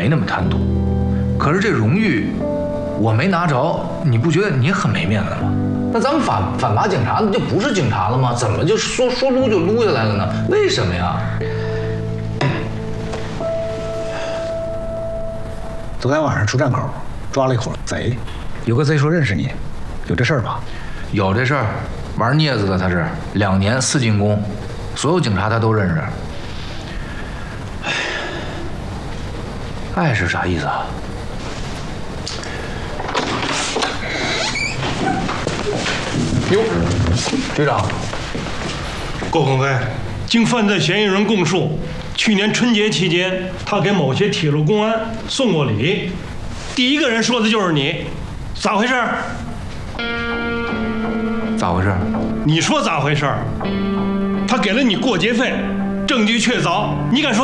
没那么贪图。可是这荣誉我没拿着，你不觉得你很没面子吗？那咱们反扒警察，那就不是警察了吗？怎么就说撸就撸下来了呢？为什么呀？ 昨天晚上出站口抓了一伙贼，有个贼说认识你，有这事儿吧？ 有这事儿，玩镊子的他是2年4进宫，所有警察他都认识。爱是啥意思啊？哟，局长， 郭鹏飞，经犯罪嫌疑人供述，去年春节期间，他给某些铁路公安送过礼，第一个人说的就是你，咋回事？ 咋回事？ 你说咋回事？他给了你过节费，证据确凿，你敢说？